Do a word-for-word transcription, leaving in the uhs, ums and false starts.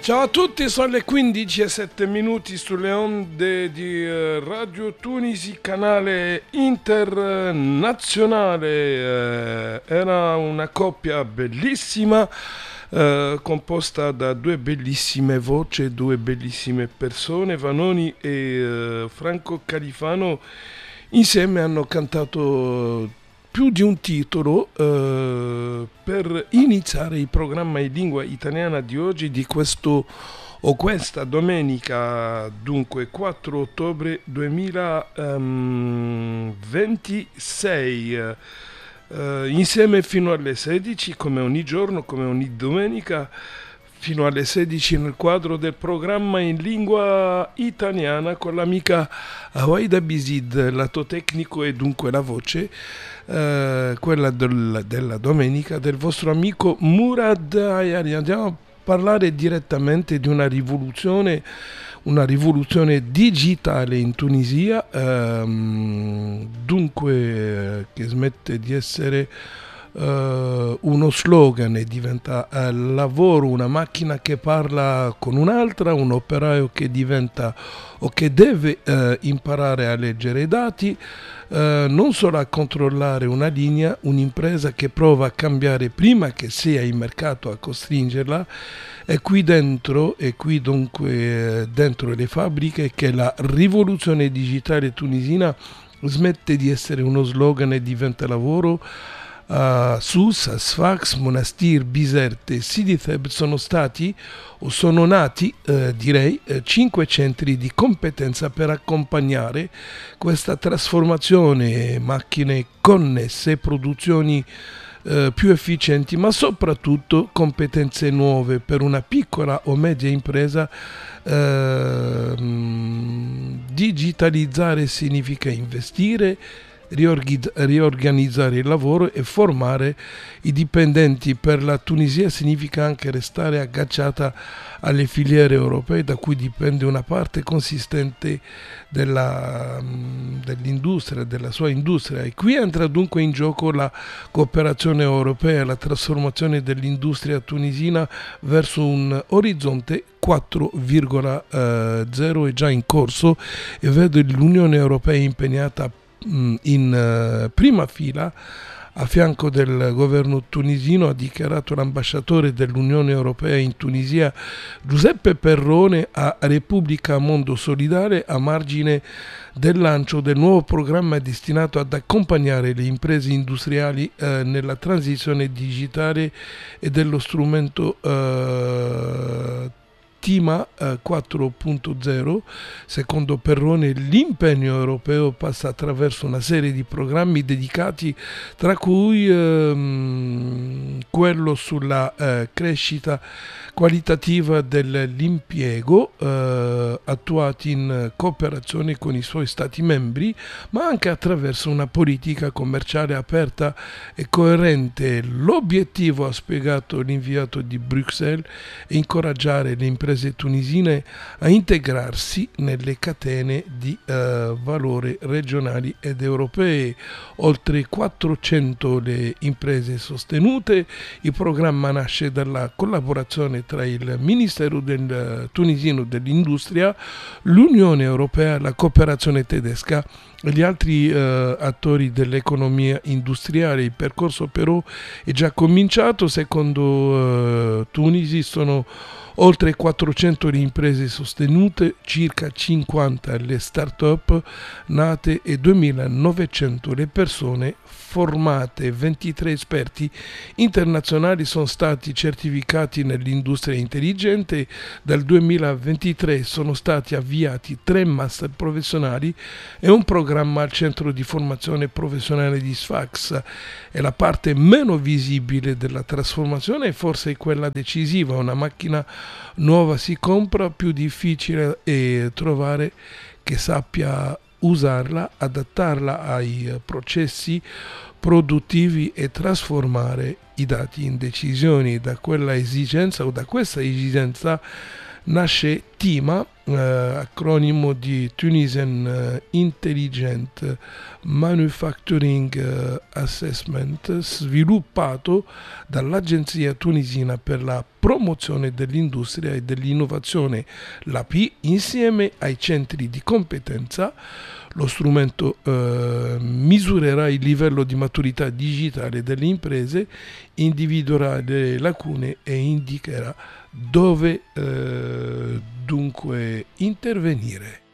Ciao a tutti, sono le quindici e sette minuti sulle onde di eh, Radio Tunisi, canale internazionale. Eh, era una coppia bellissima, eh, composta da due bellissime voci, due bellissime persone, Vanoni e eh, Franco Califano. Insieme hanno cantato più di un titolo eh, per iniziare il programma in lingua italiana di oggi, di questo o questa domenica, dunque quattro ottobre duemilaventisei. Eh, insieme fino alle sedici, come ogni giorno, come ogni domenica, fino alle sedici nel quadro del programma in lingua italiana con l'amica Awaida Bisid, lato tecnico e dunque la voce, eh, quella del, della domenica, del vostro amico Murad Ayari. Andiamo a parlare direttamente di una rivoluzione, una rivoluzione digitale in Tunisia, ehm, dunque eh, che smette di essere Uh, uno slogan e diventa uh, lavoro, una macchina che parla con un'altra, un operaio che diventa o che deve uh, imparare a leggere i dati, uh, non solo a controllare una linea, un'impresa che prova a cambiare prima che sia il mercato a costringerla. E qui dentro, e qui dunque dentro le fabbriche, che la rivoluzione digitale tunisina smette di essere uno slogan e diventa lavoro. Uh, Sousse, Sfax, Monastir, Bizerte e Sidi Theb sono stati o sono nati, eh, direi, eh, cinque centri di competenza per accompagnare questa trasformazione, macchine connesse, produzioni eh, più efficienti, ma soprattutto competenze nuove per una piccola o media impresa. Eh, digitalizzare significa investire, riorganizzare il lavoro e formare i dipendenti. Per la Tunisia significa anche restare agganciata alle filiere europee da cui dipende una parte consistente della, dell'industria, della sua industria. E qui entra dunque in gioco la cooperazione europea, la trasformazione dell'industria tunisina verso un orizzonte quattro virgola zero è già in corso e vede l'Unione Europea impegnata in uh, prima fila a fianco del governo tunisino, ha dichiarato l'ambasciatore dell'Unione Europea in Tunisia Giuseppe Perrone a Repubblica Mondo Solidale, a margine del lancio del nuovo programma destinato ad accompagnare le imprese industriali eh, nella transizione digitale e dello strumento eh, TIMA eh, quattro punto zero. Secondo Perrone, l'impegno europeo passa attraverso una serie di programmi dedicati, tra cui ehm, quello sulla eh, crescita qualitativa dell'impiego, eh, attuati in cooperazione con i suoi stati membri, ma anche attraverso una politica commerciale aperta e coerente. L'obiettivo, ha spiegato l'inviato di Bruxelles, è incoraggiare le imprese tunisine a integrarsi nelle catene di eh, valore regionali ed europee. Oltre quattrocento le imprese sostenute. Il programma nasce dalla collaborazione tra il Ministero del, tunisino dell'Industria, l'Unione Europea, la cooperazione tedesca e gli altri eh, attori dell'economia industriale. Il percorso però è già cominciato. Secondo eh, Tunisi sono oltre quattrocento le imprese sostenute, circa cinquanta le start-up nate e duemilanovecento le persone formate. ventitré esperti internazionali sono stati certificati nell'industria intelligente. Dal duemilaventitré sono stati avviati tre master professionali e un programma al centro di formazione professionale di Sfax. E la parte meno visibile della trasformazione è forse quella decisiva. Una macchina nuova si compra, più difficile è trovare che sappia usarla, adattarla ai processi produttivi e trasformare i dati in decisioni. Da quella esigenza o da questa esigenza nasce TIMA, eh, acronimo di Tunisian Intelligent Manufacturing Assessment, sviluppato dall'Agenzia tunisina per la promozione dell'industria e dell'innovazione, l'A P I, insieme ai centri di competenza. Lo strumento eh, misurerà il livello di maturità digitale delle imprese, individuerà le lacune e indicherà dove eh, dunque intervenire.